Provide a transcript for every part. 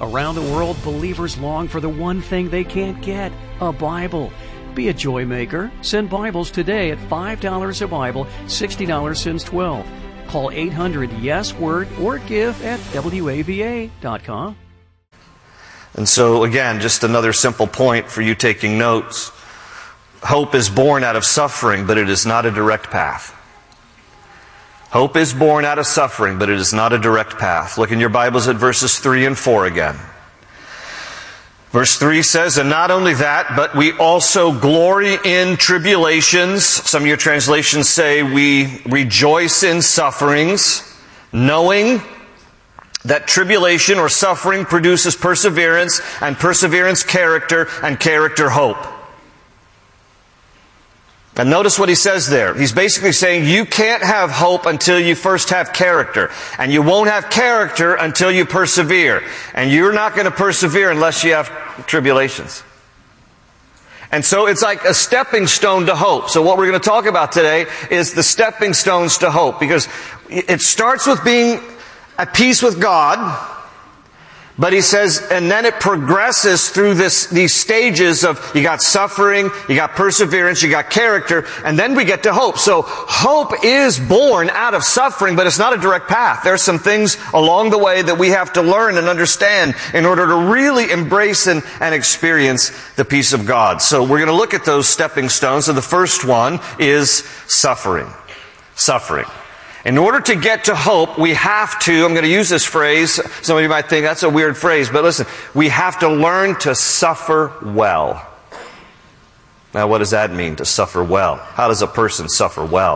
Around the world, believers long for the one thing they can't get, a Bible. Be a joy maker. Send Bibles today at $5 a Bible, $60 since 12. Call 800-YES-WORD or give at WAVA.com. And so, again, just another simple point for you taking notes. Hope is born out of suffering, but it is not a direct path. Hope is born out of suffering, but it is not a direct path. Look in your Bibles at verses 3 and 4 again. Verse 3 says, and not only that, but we also glory in tribulations. Some of your translations say we rejoice in sufferings, knowing that tribulation or suffering produces perseverance, and perseverance character, and character hope. And notice what he says there. He's basically saying you can't have hope until you first have character. And you won't have character until you persevere. And you're not going to persevere unless you have tribulations. And so it's like a stepping stone to hope. So what we're going to talk about today is the stepping stones to hope. Because it starts with being at peace with God. But he says, and then it progresses through these stages of, you got suffering, you got perseverance, you got character, and then we get to hope. So hope is born out of suffering, but it's not a direct path. There are some things along the way that we have to learn and understand in order to really embrace and experience the peace of God. So we're going to look at those stepping stones, and the first one is suffering. Suffering. In order to get to hope, we have to, I'm going to use this phrase, some of you might think that's a weird phrase, but listen, we have to learn to suffer well. Now, what does that mean, to suffer well? How does a person suffer well?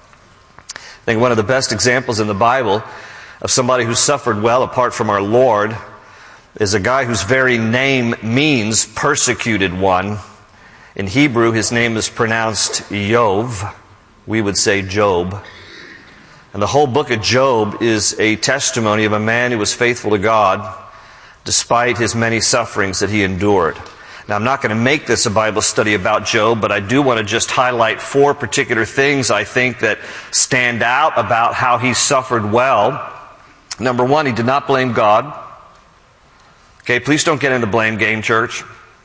I think one of the best examples in the Bible of somebody who suffered well apart from our Lord is a guy whose very name means persecuted one. In Hebrew, his name is pronounced Yov. We would say Job. And the whole book of Job is a testimony of a man who was faithful to God despite his many sufferings that he endured. Now, I'm not going to make this a Bible study about Job, but I do want to just highlight 4 particular things I think that stand out about how he suffered well. Number 1, he did not blame God. Okay, please don't get in the blame game, church.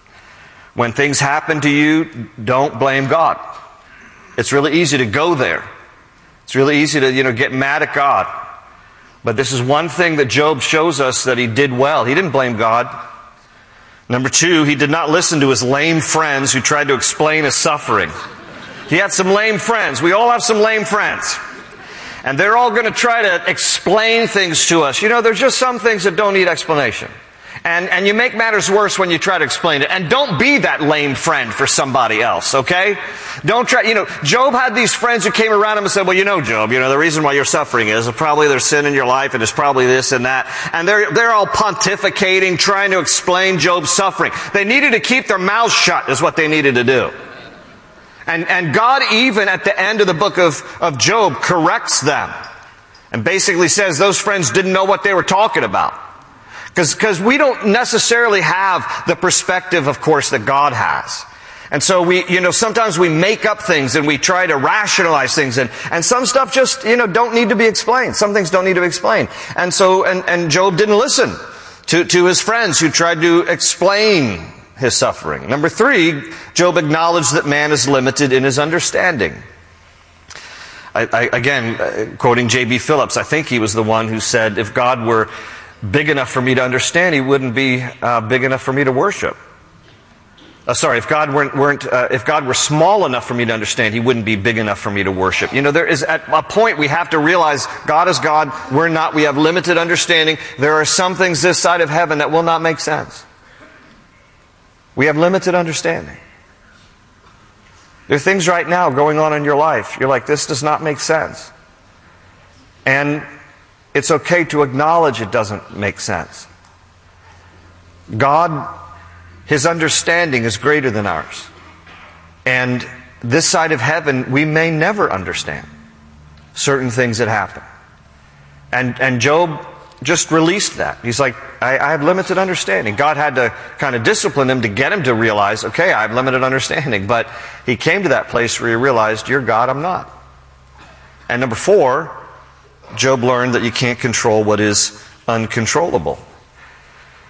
When things happen to you, don't blame God. It's really easy to go there. It's really easy to, get mad at God. But this is one thing that Job shows us that he did well. He didn't blame God. Number 2, he did not listen to his lame friends who tried to explain his suffering. He had some lame friends. We all have some lame friends. And they're all going to try to explain things to us. There's just some things that don't need explanation. And you make matters worse when you try to explain it. And don't be that lame friend for somebody else, okay? Don't try, Job had these friends who came around him and said, well, Job, the reason why you're suffering is probably there's sin in your life and it's probably this and that. And they're all pontificating, trying to explain Job's suffering. They needed to keep their mouths shut is what they needed to do. And God, even at the end of the book of Job, corrects them. And basically says those friends didn't know what they were talking about. Because we don't necessarily have the perspective, of course, that God has. And so sometimes we make up things and we try to rationalize things and some stuff just, don't need to be explained. Some things don't need to be explained. And so, and Job didn't listen to his friends who tried to explain his suffering. Number 3, Job acknowledged that man is limited in his understanding. Again, quoting J.B. Phillips, I think he was the one who said, if God were big enough for me to understand, he wouldn't be big enough for me to worship. If God if God were small enough for me to understand, he wouldn't be big enough for me to worship. There is at a point we have to realize God is God, we're not, we have limited understanding. There are some things this side of heaven that will not make sense. We have limited understanding. There are things right now going on in your life. You're like, this does not make sense. And it's okay to acknowledge it doesn't make sense. God, His understanding is greater than ours. And this side of heaven, we may never understand certain things that happen. And Job just released that. He's like, I have limited understanding. God had to kind of discipline him to get him to realize, okay, I have limited understanding. But he came to that place where he realized, you're God, I'm not. And number 4, Job learned that you can't control what is uncontrollable.